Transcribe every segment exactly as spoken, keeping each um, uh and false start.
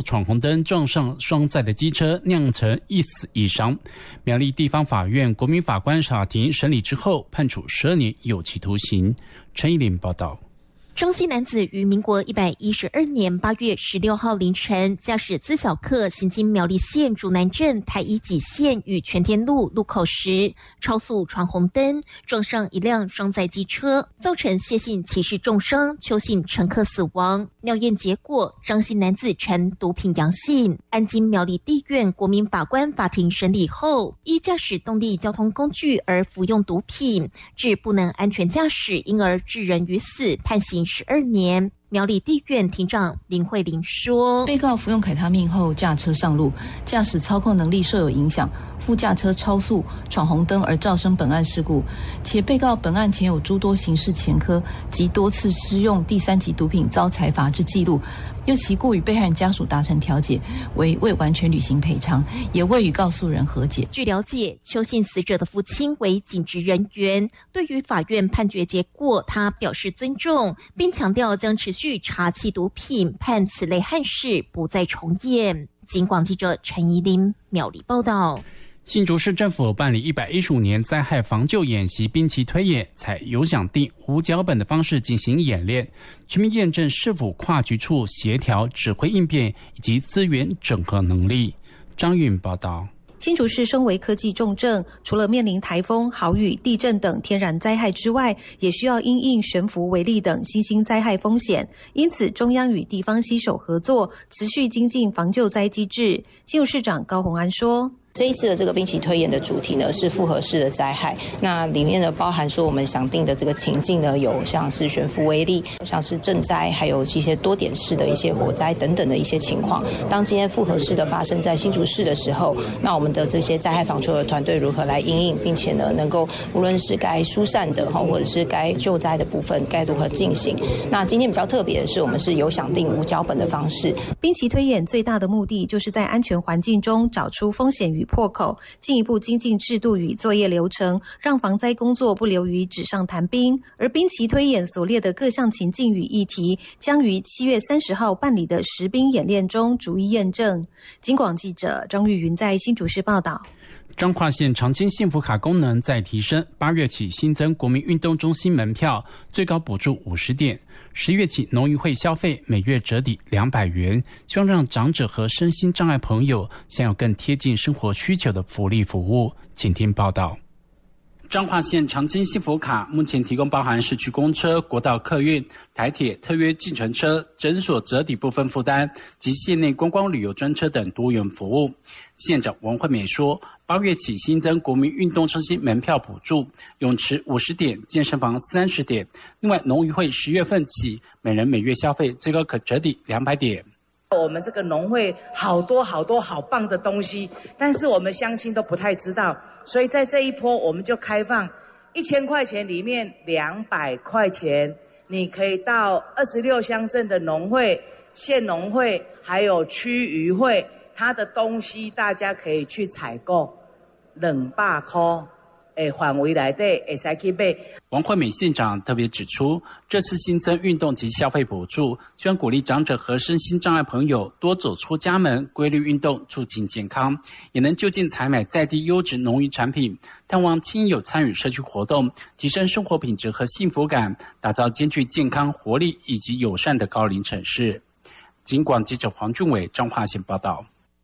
闯红灯撞上双载的机车，酿成一死一伤。苗栗地方法院国民法官法庭审理之后，判处十二年有期徒刑。陈依林报道。 张姓男子于民国一百一十二年八月十六号凌晨，驾驶自小客行经苗栗县竹南镇台一几线与全天路路口时，超速闯红灯，撞上一辆双载机车，造成谢姓骑士重伤，邱姓乘客死亡。尿验结果，张姓男子呈毒品阳性。案经苗栗地院国民法官法庭审理后，依驾驶动力交通工具而服用毒品，致不能安全驾驶，因而致人于死，判刑十二年。苗栗地院庭长林慧玲说， 被告服用凯他命后驾车上路，驾驶操控能力受有影响，副驾车超速闯红灯而造成本案事故，且被告本案前有诸多刑事前科及多次施用第三级毒品遭裁罚之记录，又其故与被害人家属达成调解，为未完全履行赔偿，也未与告诉人和解。 据了解，邱姓死者的父亲为警职人员，对于法院判决结果，他表示尊重，并强调将持续查缉毒品，盼此类憾事不再重演。警广记者陈怡琳苗栗报道。 新竹市政府办理一百一十五年灾害防救演习兵棋推演，采有奖定无脚本的方式进行演练，全面验证是否跨局处协调指挥应变以及资源整合能力。张允报道。 新竹市身为科技重镇，除了面临台风、豪雨、地震等天然灾害之外，也需要因应悬浮微粒等新兴灾害风险。因此，中央与地方携手合作，持续精进防救灾机制。新竹市长高虹安说， 这一次的这个兵棋推演的主题呢是复合式的灾害，那里面呢包含说我们想定的这个情境呢有像是悬浮微粒，像是震灾，还有一些多点式的一些火灾等等的一些情况。当今天复合式的发生在新竹市的时候，那我们的这些灾害防救的团队如何来因应，并且呢能够无论是该疏散的或者是该救灾的部分该如何进行。那今天比较特别的是，我们是有想定无脚本的方式。 兵棋推演最大的目的就是在安全环境中找出风险与破口，进一步精进制度与作业流程，让防灾工作不流于纸上谈兵。而兵棋推演所列的各项情境与议题，将于七月三十号办理的实兵演练中逐一验证。警广记者张玉云在新竹市报道。 彰化县长青幸福卡功能再提升，八月起新增国民运动中心门票，最高补助五十点。十月起农渔会消费每月折抵两百元，希望让长者和身心障碍朋友享有更贴近生活需求的福利服务。请听报道。彰化县长青幸福卡目前提供包含市区公车、国道客运、台铁特约计程车、诊所折抵部分负担及县内观光旅游专车等多元服务。县长王惠美说，八月起新增国民运动中心门票补助，泳池五十点，健身房三十点。另外，农渔会十月份起，每人每月消费最高可折抵两百点。 我们这个农会好多好多好棒的东西，但是我们乡亲都不太知道，所以在这一波我们就开放一千块钱里面两百块钱，你可以到二十六乡镇的农会、县农会还有区渔会，它的东西大家可以去采购，两百块诶范围内底会使去买。 王惠美县长特别指出，这次新增运动及消费补助，希望鼓励长者和身心障碍朋友多走出家门，规律运动，促进健康，也能就近采买在地优质农渔产品，探望亲友，参与社区活动，提升生活品质和幸福感，打造兼具健康、活力以及友善的高龄城市。警广记者黄俊伟彰化县报道。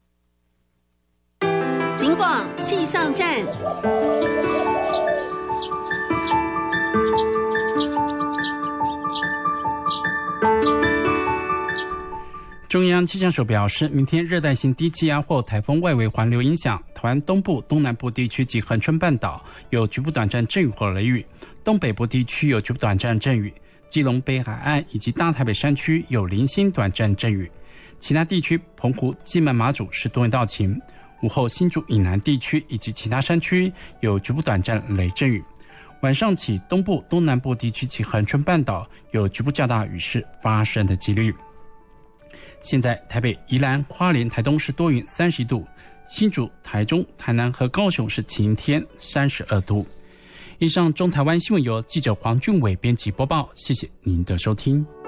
警广气象站。 中央气象署表示，明天热带性低气压或台风外围环流影响台湾东部、东南部地区及恒春半岛，有局部短暂阵雨或雷雨；东北部地区有局部短暂阵雨；基隆北海岸以及大台北山区有零星短暂阵雨；其他地区，澎湖、金门、马祖是多云到晴。午后新竹以南地区以及其他山区有局部短暂雷阵雨。晚上起，东部、东南部地区及恒春半岛有局部较大雨势发生的几率。现在台北、宜兰、花莲、台东是多云三十一度，新竹、台中、台南和高雄是晴天三十二度。以上中台湾新闻由记者黄俊伟编辑播报，谢谢您的收听。